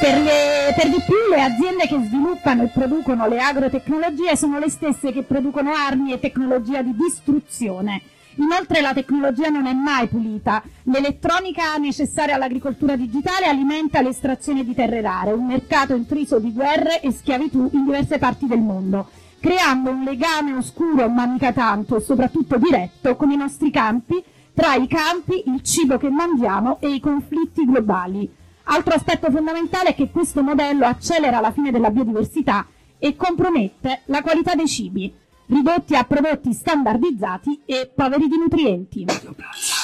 Per di più le aziende che sviluppano e producono le agrotecnologie sono le stesse che producono armi e tecnologia di distruzione. Inoltre la tecnologia non è mai pulita. L'elettronica necessaria all'agricoltura digitale alimenta l'estrazione di terre rare, un mercato intriso di guerre e schiavitù in diverse parti del mondo, creando un legame oscuro ma mica tanto e soprattutto diretto con i nostri campi, tra i campi, il cibo che mangiamo e i conflitti globali. Altro aspetto fondamentale è che questo modello accelera la fine della biodiversità e compromette la qualità dei cibi, ridotti a prodotti standardizzati e poveri di nutrienti.